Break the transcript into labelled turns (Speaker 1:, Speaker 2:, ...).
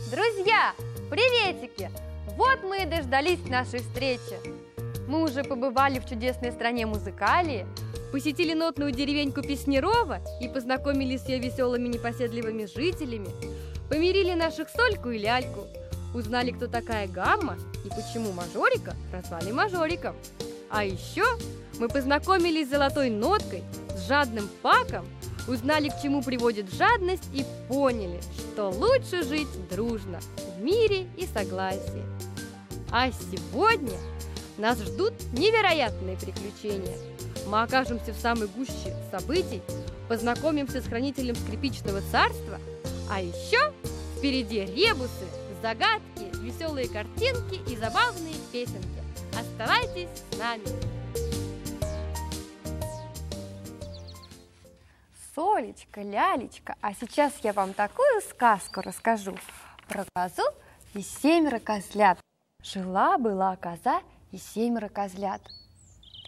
Speaker 1: Друзья, приветики! Вот мы и дождались нашей встречи. Мы уже побывали в чудесной стране Музыкалии, посетили нотную деревеньку Песнярова и познакомились с ее веселыми непоседливыми жителями, помирили наших Сольку и Ляльку, узнали, кто такая Гамма и почему Мажорика прозвали Мажориком. А еще мы познакомились с золотой ноткой, с жадным Паком, узнали, к чему приводит жадность, и поняли, что лучше жить дружно, в мире и согласии. А сегодня нас ждут невероятные приключения. Мы окажемся в самой гуще событий, познакомимся с хранителем скрипичного царства, а еще впереди ребусы, загадки, веселые картинки и забавные песенки. Оставайтесь с нами! Солечка, Лялечка, а сейчас я вам такую сказку расскажу про козу и 7 козлят. Жила-была коза и 7 козлят.